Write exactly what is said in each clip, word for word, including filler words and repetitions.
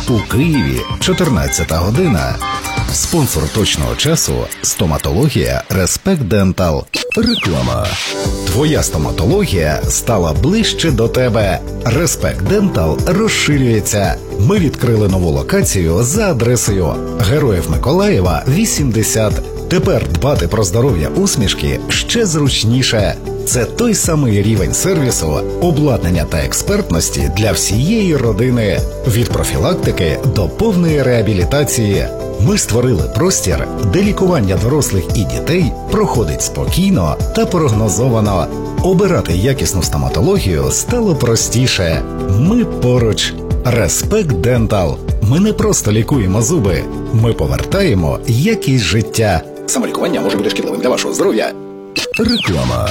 У Києві чотирнадцята година. Спонсор точного часу – стоматологія Респект Дентал. Реклама. Твоя стоматологія стала ближче до тебе. Респект Дентал розширюється. Ми відкрили нову локацію за адресою Героїв Миколаєва, вісімдесят. Тепер дбати про здоров'я усмішки ще зручніше. Це той самий рівень сервісу, обладнання та експертності для всієї родини. Від профілактики до повної реабілітації. Ми створили простір, де лікування дорослих і дітей проходить спокійно та прогнозовано. Обирати якісну стоматологію стало простіше. Ми поруч. Респект Дентал. Ми не просто лікуємо зуби. Ми повертаємо якість життя. Самолікування може бути шкідливим для вашого здоров'я. Реклама.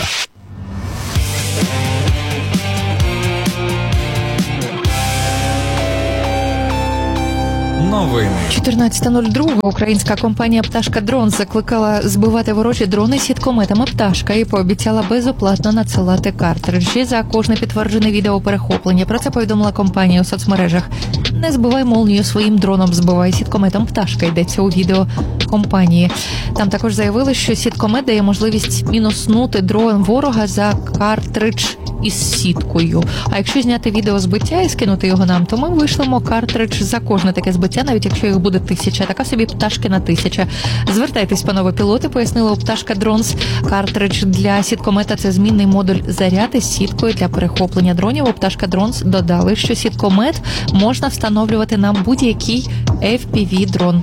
Новини. чотирнадцята нуль два. Українська компанія «Пташка Дрон» закликала збивати ворожі дрони сіткометами «Пташка» і пообіцяла безоплатно надсилати картриджі за кожне підтверджене відео перехоплення. Про це повідомила компанія у соцмережах. Не збивай молнію своїм дроном, збивай сіткометом «Пташка», йдеться у відео компанії. Там також заявили, що сіткомет дає можливість мінуснути дрон ворога за картридж із сіткою. А якщо зняти відео збиття і скинути його нам, то ми вишлемо картридж за кожне таке збиття, навіть якщо їх буде тисяча. Така собі «Пташкина тисяча». Звертайтесь, панове пілоти, пояснила у «Пташка Дронс». Картридж для сіткомета – це змінний модуль заряду з сіткою для перехоплення дронів. У «Пташка Дронс» додали, що сіткомет можна встановлювати на будь-який еф пі ві-дрон.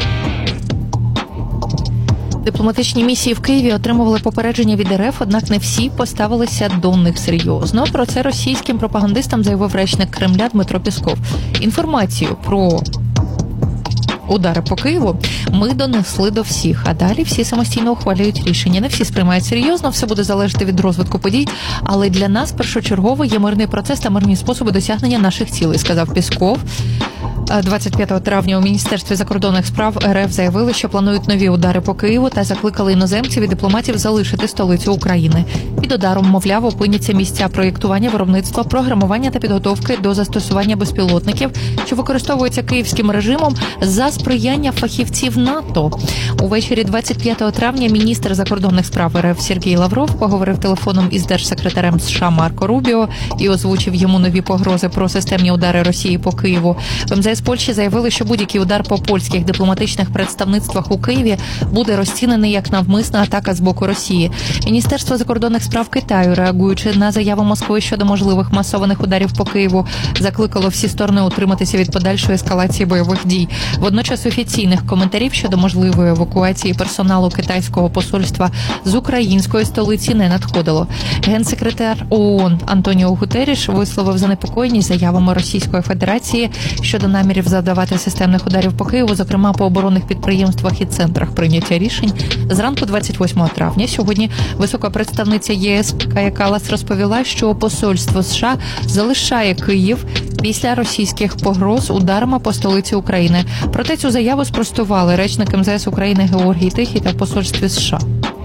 Дипломатичні місії в Києві отримували попередження від РФ, однак не всі поставилися до них серйозно. Про це російським пропагандистам заявив речник Кремля Дмитро Пєсков. Інформацію про удари по Києву ми донесли до всіх, а далі всі самостійно ухвалюють рішення. Не всі сприймають серйозно, все буде залежати від розвитку подій, але для нас першочергово є мирний процес та мирні способи досягнення наших цілей, сказав Пєсков. двадцять п'ятого травня у Міністерстві закордонних справ РФ заявили, що планують нові удари по Києву та закликали іноземців і дипломатів залишити столицю України. Під ударом, мовляв, опиняться місця проєктування, виробництва, програмування та підготовки до застосування безпілотників, що використовуються київським режимом за сприяння фахівців НАТО. Увечері двадцять п'ятого травня міністр закордонних справ РФ Сергій Лавров поговорив телефоном із держсекретарем США Марко Рубіо і озвучив йому нові погрози про системні удари Росії по Києву. В МЗС Польщі заявили, що будь-який удар по польських дипломатичних представництвах у Києві буде розцінений як навмисна атака з боку Росії. Міністерство закордонних справ Китаю, реагуючи на заяву Москви щодо можливих масованих ударів по Києву, закликало всі сторони утриматися від подальшої ескалації бойових дій. Водночас офіційних коментарів щодо можливої евакуації персоналу китайського посольства з української столиці не надходило. Генсекретар ООН Антоніо Гутерріш висловив занепокоєність заявами Російської Федерації щодо намірів завдавати системних ударів по Києву, зокрема по оборонних підприємствах і центрах прийняття рішень. Зранку двадцять восьмого травня сьогодні висока представниця ЄС Кая Каллас розповіла, що посольство США залишає Київ після російських погроз ударами по столиці України. Проте цю заяву спростували речник МЗС України Георгій Тихий та в посольстві США.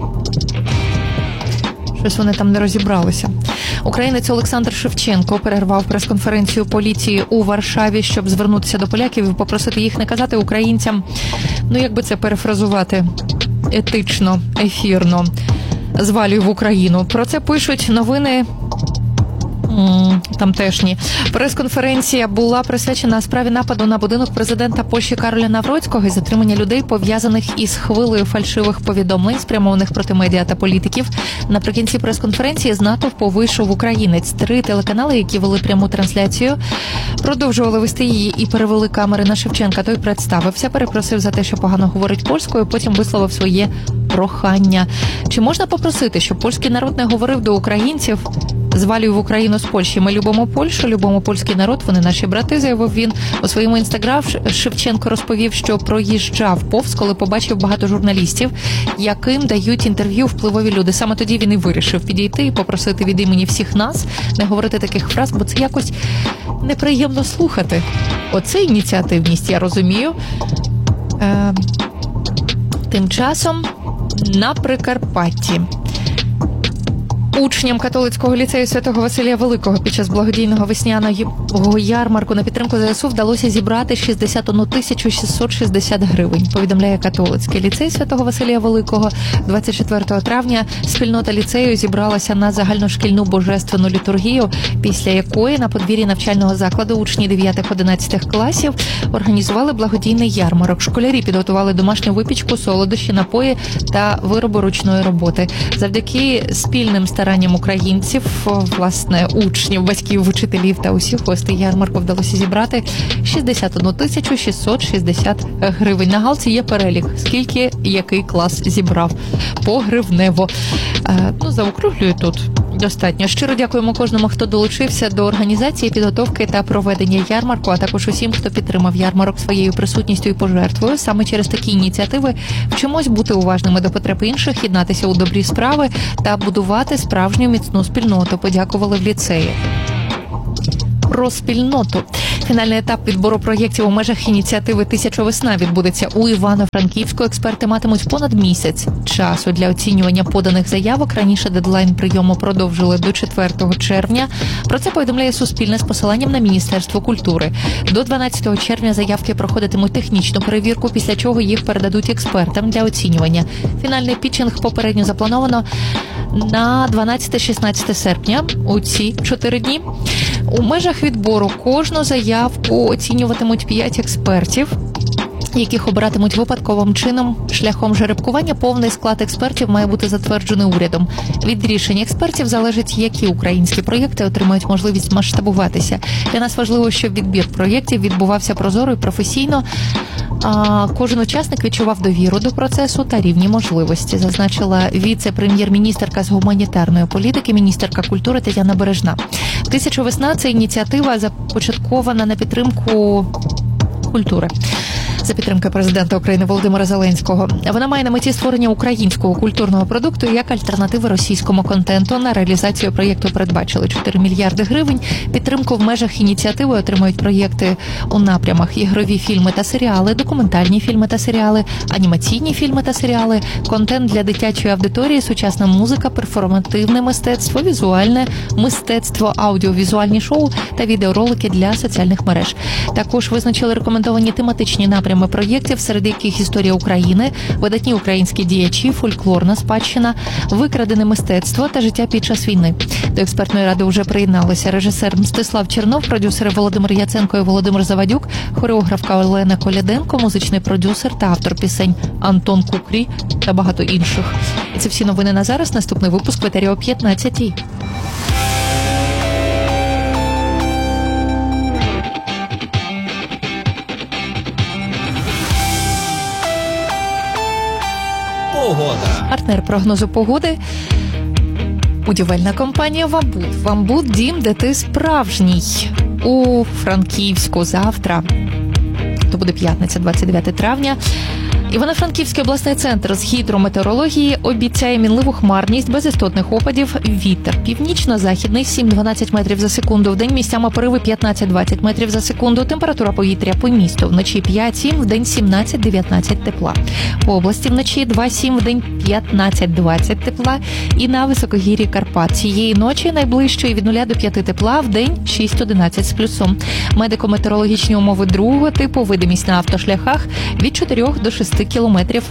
Щось вони там не розібралися. Українець Олександр Шевченко перервав прес-конференцію поліції у Варшаві, щоб звернутися до поляків і попросити їх не казати українцям, ну як би це перефразувати, етично, ефірно, звалюй в Україну. Про це пишуть новини тамтешні. Прес-конференція була присвячена справі нападу на будинок президента Польщі Кароля Навроцького і затримання людей, пов'язаних із хвилею фальшивих повідомлень, спрямованих проти медіа та політиків. Наприкінці прес-конференції з натовпу вийшов українець. Три телеканали, які вели пряму трансляцію, продовжували вести її і перевели камери на Шевченка. Той представився, перепросив за те, що погано говорить польською, потім висловив своє прохання. Чи можна попросити, щоб польський народ не говорив до українців «Звалюй в Україну з Польщі. Ми любимо Польщу, любимо польський народ, вони наші брати», заявив він. У своєму інстаграм Шевченко розповів, що проїжджав повз, коли побачив багато журналістів, яким дають інтерв'ю впливові люди. Саме тоді він і вирішив підійти і попросити від імені всіх нас не говорити таких фраз, бо це якось неприємно слухати. Оце ініціативність, я розумію. Е, тим часом на Прикарпатті Учням католицького ліцею Святого Василія Великого під час благодійного весняного ярмарку на підтримку ЗСУ вдалося зібрати шістдесят одну тисячу шістсот шістдесят гривень, повідомляє католицький ліцей Святого Василія Великого. двадцять четвертого травня спільнота ліцею зібралася на загальношкільну божественну літургію, після якої на подвір'ї навчального закладу учні дев'ятих-одинадцятих класів організували благодійний ярмарок. Школярі підготували домашню випічку, солодощі, напої та вироби ручної роботи. Завдяки спільним старанням українців, власне, учнів, батьків, вчителів та усіх гостей ярмарку вдалося зібрати шістдесят одну тисячу шістсот шістдесят гривень. На галці є перелік, скільки який клас зібрав. Погривнево. Е, ну, заокруглюю тут. Достатньо. Щиро дякуємо кожному, хто долучився до організації, підготовки та проведення ярмарку, а також усім, хто підтримав ярмарок своєю присутністю і пожертвою. Саме через такі ініціативи вчимось бути уважними до потреб інших, єднатися у добрі справи та будувати справжню міцну спільноту. Подякували в ліцеї. Про спільноту. Фінальний етап відбору проєктів у межах ініціативи «Тисяча весна» відбудеться у Івано-Франківську. Експерти матимуть понад місяць часу для оцінювання поданих заявок. Раніше дедлайн прийому продовжили до четвертого червня. Про це повідомляє Суспільне з посиланням на Міністерство культури. До дванадцятого червня заявки проходитимуть технічну перевірку, після чого їх передадуть експертам для оцінювання. Фінальний пітчинг попередньо заплановано на дванадцяте-шістнадцяте серпня, у ці чотири дні. У межах відбору кожну заявку оцінюватимуть п'ять експертів, яких обиратимуть випадковим чином шляхом жеребкування. Повний склад експертів має бути затверджений урядом. Від рішень експертів залежить, які українські проєкти отримають можливість масштабуватися. Для нас важливо, щоб відбір проєктів відбувався прозоро і професійно. А кожен учасник відчував довіру до процесу та рівні можливості, зазначила віце-прем'єр-міністерка з гуманітарної політики, міністерка культури Тетяна Бережна. «Тисяча весна» – це ініціатива, започаткована на підтримку культури. За підтримки президента України Володимира Зеленського. Вона має на меті створення українського культурного продукту як альтернативи російському контенту. На реалізацію проєкту передбачили чотири мільярди гривень. Підтримку в межах ініціативи отримують проєкти у напрямах: ігрові фільми та серіали, документальні фільми та серіали, анімаційні фільми та серіали, контент для дитячої аудиторії, сучасна музика, перформативне мистецтво, візуальне мистецтво, аудіовізуальні шоу та відеоролики для соціальних мереж. Також визначили рекомендовані тематичні напрями проєктів, серед яких історія України, видатні українські діячі, фольклорна спадщина, викрадене мистецтво та життя під час війни. До експертної ради вже приєдналися режисер Мстислав Чернов, продюсери Володимир Яценко і Володимир Завадюк, хореографка Олена Коляденко, музичний продюсер та автор пісень Антон Кукрі та багато інших. І це всі новини на зараз. Наступний випуск в етері о п'ятнадцятій. Погода. Партнер прогнозу погоди – будівельна компанія «Вамбуд». «Вамбуд» – дім, де ти справжній. У Франківську завтра, то буде п'ятниця, двадцять дев'яте травня, Івано-Франківський обласний центр з гідрометеорології обіцяє мінливу хмарність, без істотних опадів, вітер північно-західний сім-дванадцять метрів за секунду, вдень місцями пориви п'ятнадцять-двадцять метрів за секунду, температура повітря по місту вночі п'ять-сім, вдень сімнадцять-дев'ятнадцять тепла. По області вночі два-сім, вдень п'ятнадцять-двадцять тепла і на високогір'ї Карпат. Цієї ночі найближчої від нуля до п'яти тепла, вдень шість-одинадцять з плюсом. Медико-метеорологічні умови другого типу, видимість на автошляхах від чотирьох до шести кілометрів.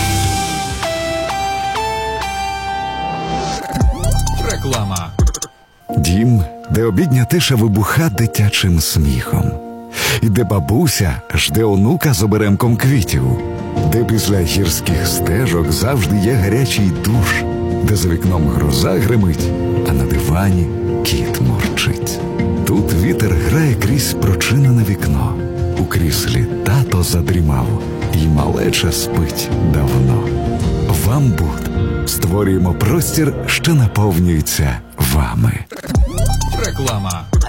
Реклама. Дім, де обідня тиша вибуха дитячим сміхом. І де бабуся жде онука з оберемком квітів. Де після гірських стежок завжди є гарячий душ. Де за вікном гроза гримить, а на дивані кіт мурчить. Тут вітер грає крізь прочинене вікно. У кріслі тато задрімав, і малеча спить давно. «Вамбуд» створюємо простір, що наповнюється вами. Реклама.